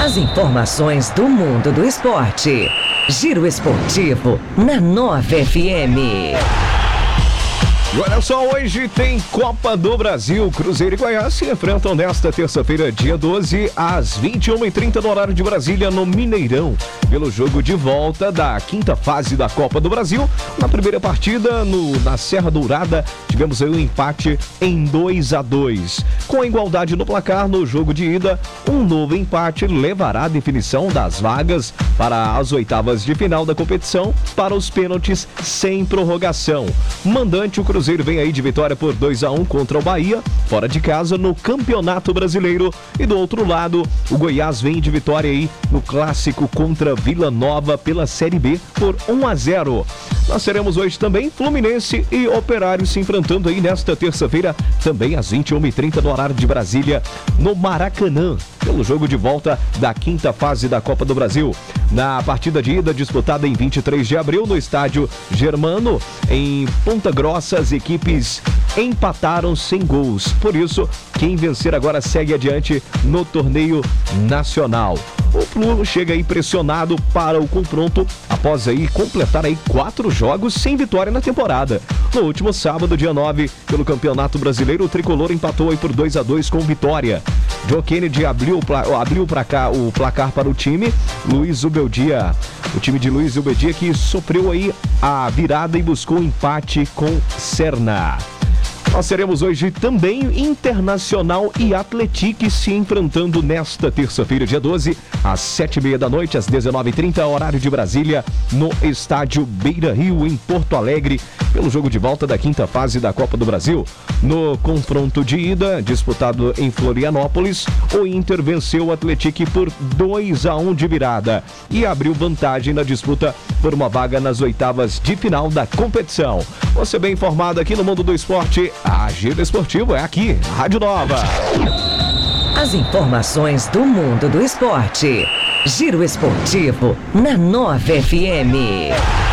As informações do mundo do esporte. Giro Esportivo na Nova FM. E olha só, hoje tem Copa do Brasil. Cruzeiro e Goiás se enfrentam nesta terça-feira, dia 12, às 21h30 no horário de Brasília, no Mineirão, pelo jogo de volta da quinta fase da Copa do Brasil. Na primeira partida, na Serra Dourada, tivemos aí um empate em 2-2. Com a igualdade no placar, no jogo de ida, um novo empate levará a definição das vagas para as oitavas de final da competição para os pênaltis sem prorrogação. Mandante, o Cruzeiro vem aí de vitória por 2-1 contra o Bahia, fora de casa, no Campeonato Brasileiro. E do outro lado, o Goiás vem de vitória aí no clássico contra Vila Nova pela Série B por 1-0. Nós teremos hoje também Fluminense e Operário se enfrentando aí nesta terça-feira, também às 21h30 no horário de Brasília, no Maracanã, pelo jogo de volta da quinta fase da Copa do Brasil. Na partida de ida, disputada em 23 de abril no estádio Germano, em Ponta Grossa, as equipes empataram sem gols. Por isso, quem vencer agora segue adiante no torneio nacional. O Flu chega aí pressionado para o confronto após aí completar aí 4 jogos sem vitória na temporada. No último sábado, dia 9, pelo Campeonato Brasileiro, o Tricolor empatou aí por 2-2 com Vitória. Joe Kennedy abriu o placar para o time. O time de Luiz Ubedia, que sofreu aí a virada e buscou um empate com Serna. Nós teremos hoje também Internacional e Atlético se enfrentando nesta terça-feira, dia 12, às 7h30 da noite, às 19h30, horário de Brasília, no estádio Beira-Rio, em Porto Alegre, pelo jogo de volta da quinta fase da Copa do Brasil. No confronto de ida, disputado em Florianópolis, o Inter venceu o Atlético por 2-1 de virada e abriu vantagem na disputa por uma vaga nas oitavas de final da competição. Você bem informado aqui no mundo do esporte. A Giro Esportivo é aqui, Rádio Nova. As informações do mundo do esporte. Giro Esportivo na Nova FM.